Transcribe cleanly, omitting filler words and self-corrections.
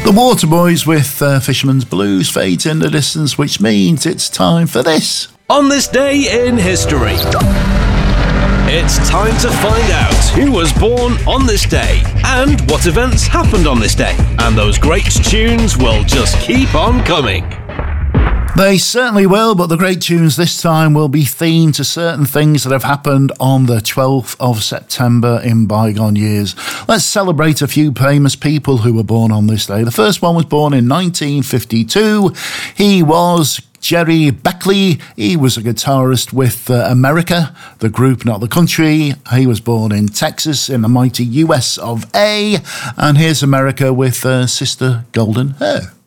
The Waterboys with Fisherman's Blues fades in the distance, which means it's time for this. On this day in history, it's time to find out who was born on this day and what events happened on this day. And those great tunes will just keep on coming. They certainly will, but the great tunes this time will be themed to certain things that have happened on the 12th of September in bygone years. Let's celebrate a few famous people who were born on this day. The first one was born in 1952. He was Jerry Beckley. He was a guitarist with America, the group, not the country. He was born in Texas in the mighty US of A. And here's America with Sister Golden Hair.